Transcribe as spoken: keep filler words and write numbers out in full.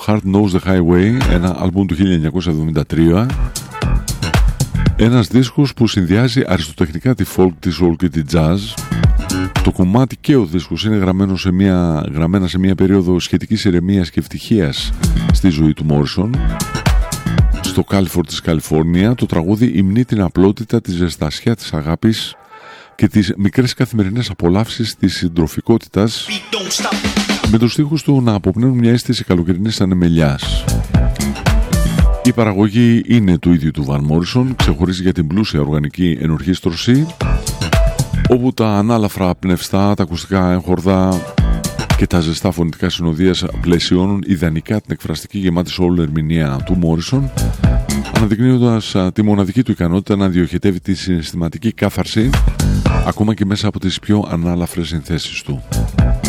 Heart Knows the Highway, ένα άλμπουμ του χίλια εννιακόσια εβδομήντα τρία. Ένας δίσκος που συνδυάζει αριστοτεχνικά τη folk, τη soul και τη jazz. Το κομμάτι και ο δίσκος είναι γραμμένο σε μια, γραμμένα σε μια περίοδο σχετικής ηρεμίας και ευτυχίας στη ζωή του Μόρισον. Στο Κάλιφορντ της Καλιφόρνια το τραγούδι υμνεί την απλότητα, τη ζεστασιά της αγάπης και τις μικρές καθημερινές απολαύσεις της συντροφικότητας, με τους στίχους του να αποπνέουν μια αίσθηση καλοκαιρινής ανεμελιάς. Η παραγωγή είναι του ίδιου του Βαν Μόρισον, ξεχωρίζει για την πλούσια οργανική ενορχήστρωση, όπου τα ανάλαφρα πνευστά, τα ακουστικά έγχορδα και τα ζεστά φωνητικά συνοδείας πλαισιώνουν ιδανικά την εκφραστική γεμάτη soul ερμηνεία του Μόρισον, αναδεικνύοντας τη μοναδική του ικανότητα να διοχετεύει τη συναισθηματική κάθαρση ακόμα και μέσα από τις πιο ανάλαφρες συνθέσεις του.